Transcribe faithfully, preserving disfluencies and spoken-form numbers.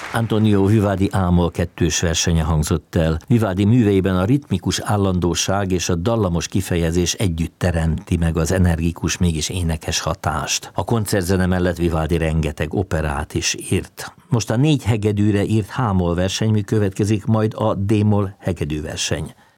Antonio Vivaldi A-moll kettős versenye hangzott el. Vivaldi műveiben a ritmikus állandóság és a dallamos kifejezés együtt teremti meg az energikus, mégis énekes hatást. A koncertzene mellett Vivaldi rengeteg operát is írt. Most a négy hegedűre írt H-moll versenymű következik, majd a D-moll hegedűverseny.